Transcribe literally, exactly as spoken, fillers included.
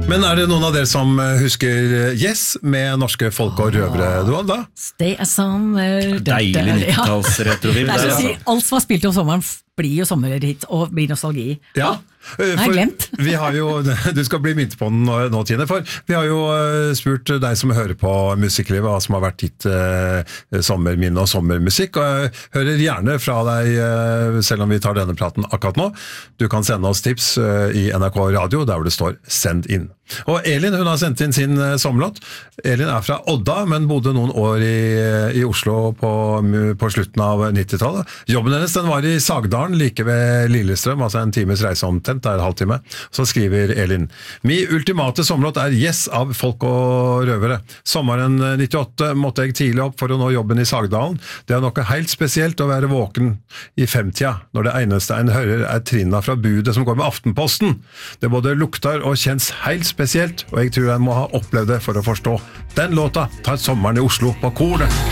Men er det noen av dere som husker Yes med norske folk og røvere, Duan, da? Stay a summer. Deilig nittitallsretroviv. Det er så å si, alt som har spilt om sommeren blir jo sommerhit og blir nostalgi. Ja. Jeg har glemt. Vi har jo, du skal bli minnet på den nå, Tine, for vi har jo spurt deg som hører på musikklivet, hva som har vært ditt eh, sommerminne og sommermusikk, og jeg hører gjerne fra deg, eh, selv om vi tar denne praten akkurat nå. Du kan sende oss tips eh, i N R K Radio, der hvor det står «Send inn». Og Elin, hun har sendt inn sin eh, sommerlåt. Elin er fra Odda, men bodde noen år i, i Oslo på, på slutten av nittitallet. Jobben hennes, den var i Sagdalen, like ved Lillestrøm, altså en times reise omtrent. Det er en halvtime. Så skriver Elin: Mi ultimate sommerlåt er Yes av Folk og Røvere. Sommeren nittiåtte måtte jeg tidlig opp for å nå jobben i Sagdalen. Det er noe helt spesielt å være våken i femtida, når det eneste en hører er trinna fra budet som går med Aftenposten. Det både lukter og kjennes helt spesielt, og jeg tror jeg må ha opplevd det for å forstå. Den låta tar sommeren i Oslo på kornet.